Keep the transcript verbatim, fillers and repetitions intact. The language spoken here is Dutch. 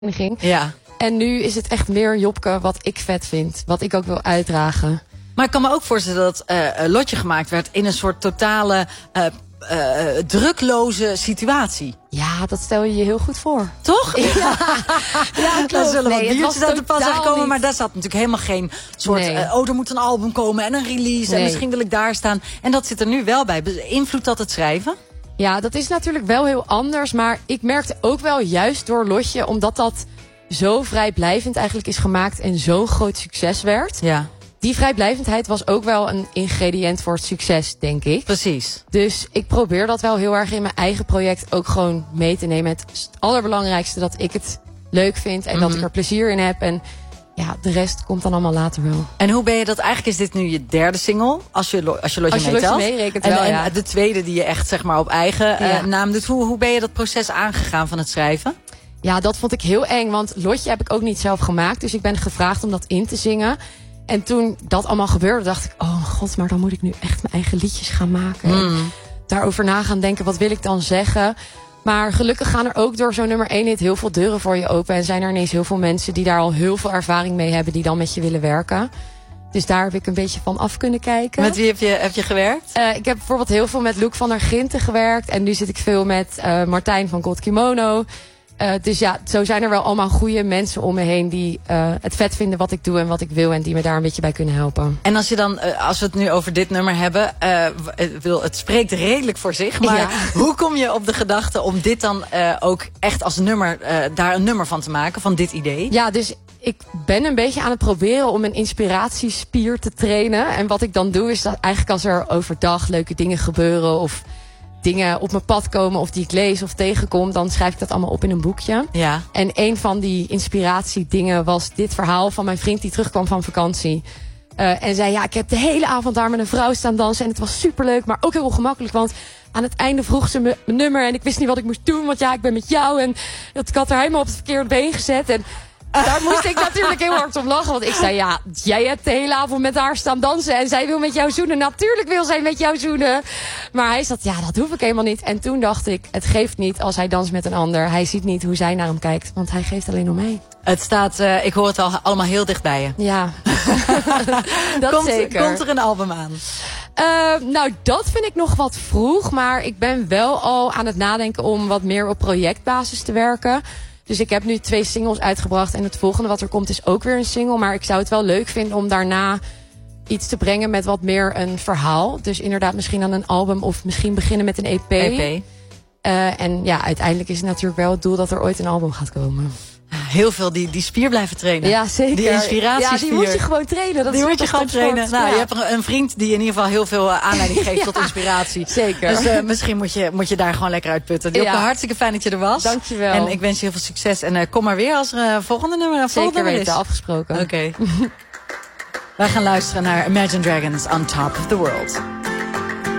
ging. Ja. En nu is het echt meer Jopke wat ik vet vind. Wat ik ook wil uitdragen. Maar ik kan me ook voorstellen dat uh, Lotje gemaakt werd in een soort totale uh, uh, drukloze situatie. Ja, dat stel je je heel goed voor. Toch? Ja, ja Daar zullen wat nee, het biertjes was uit de pas totaal komen. niet. Maar daar zat natuurlijk helemaal geen soort... Nee. Uh, oh, er moet een album komen en een release. Nee. En misschien wil ik daar staan. En dat zit er nu wel bij. Beïnvloedt dat het schrijven? Ja, dat is natuurlijk wel heel anders. Maar ik merkte ook wel juist door Lotje, omdat dat zo vrijblijvend eigenlijk is gemaakt en zo'n groot succes werd. Ja. Die vrijblijvendheid was ook wel een ingrediënt voor het succes, denk ik. Precies. Dus ik probeer dat wel heel erg in mijn eigen project ook gewoon mee te nemen. Het is het allerbelangrijkste dat ik het leuk vind en mm-hmm. dat ik er plezier in heb. En ja, de rest komt dan allemaal later wel. En hoe ben je dat? Eigenlijk is dit nu je derde single, als je, als je Lotje Als je meetelt. Lotje meerekent en, wel, en ja. de tweede die je echt zeg maar op eigen Ja. uh, naam doet. Hoe, hoe ben je dat proces aangegaan van het schrijven? Ja, dat vond ik heel eng, want Lotje heb ik ook niet zelf gemaakt. Dus ik ben gevraagd om dat in te zingen. En toen dat allemaal gebeurde, dacht ik, oh god, maar dan moet ik nu echt mijn eigen liedjes gaan maken. Mm. En daarover na gaan denken, wat wil ik dan zeggen? Maar gelukkig gaan er ook door zo'n nummer één hit heel veel deuren voor je open. En zijn er ineens heel veel mensen die daar al heel veel ervaring mee hebben, die dan met je willen werken. Dus daar heb ik een beetje van af kunnen kijken. Met wie heb je, heb je gewerkt? Uh, ik heb bijvoorbeeld heel veel met Luc van der Ginten gewerkt. En nu zit ik veel met uh, Martijn van God Kimono. Uh, dus ja, zo zijn er wel allemaal goede mensen om me heen die uh, het vet vinden wat ik doe en wat ik wil. En die me daar een beetje bij kunnen helpen. En als je dan, uh, als we het nu over dit nummer hebben, uh, wil, het spreekt redelijk voor zich. Maar Ja. hoe kom je op de gedachte om dit dan uh, ook echt als nummer, uh, daar een nummer van te maken, van dit idee? Ja, dus ik ben een beetje aan het proberen om een inspiratiespier te trainen. En wat ik dan doe is dat eigenlijk als er overdag leuke dingen gebeuren of dingen op mijn pad komen of die ik lees of tegenkom, dan schrijf ik dat allemaal op in een boekje. Ja. En een van die inspiratiedingen was dit verhaal van mijn vriend die terugkwam van vakantie. Uh, en zei, ja, ik heb de hele avond daar met een vrouw staan dansen en het was superleuk, maar ook heel ongemakkelijk, want aan het einde vroeg ze me mijn nummer en ik wist niet wat ik moest doen, want ja, ik ben met jou en ik had haar helemaal op het verkeerde been gezet en daar moest ik natuurlijk heel hard om lachen. Want ik zei, ja, jij hebt de hele avond met haar staan dansen en zij wil met jou zoenen. Natuurlijk wil zij met jou zoenen. Maar hij zat, ja, dat hoef ik helemaal niet. En toen dacht ik, het geeft niet als hij danst met een ander. Hij ziet niet hoe zij naar hem kijkt, want hij geeft alleen om mij. Het staat, uh, ik hoor het al allemaal heel dicht bij je. Ja, dat komt, zeker. Komt er een album aan? Uh, nou, dat vind ik nog wat vroeg. Maar ik ben wel al aan het nadenken om wat meer op projectbasis te werken. Dus ik heb nu twee singles uitgebracht. En het volgende wat er komt is ook weer een single. Maar ik zou het wel leuk vinden om daarna iets te brengen met wat meer een verhaal. Dus inderdaad misschien dan een album of misschien beginnen met een E P. E P. Uh, en ja, uiteindelijk is het natuurlijk wel het doel dat er ooit een album gaat komen. Heel veel die, die spier blijven trainen. Ja, zeker. Die inspiratiespier. Ja, die moet je gewoon trainen. Dat die is moet je gewoon trainen. Nou, ja. Je hebt een vriend die in ieder geval heel veel aanleiding geeft ja, tot inspiratie. Zeker. Dus uh, misschien moet je, moet je daar gewoon lekker uitputten. Jopke, Ja. hartstikke fijn dat je er was. Dankjewel. En ik wens je heel veel succes. En uh, kom maar weer als er uh, volgende nummer, Zeker volgende nummer weten, is. afgesproken. Oké. Okay. Wij gaan luisteren naar Imagine Dragons On Top of the World.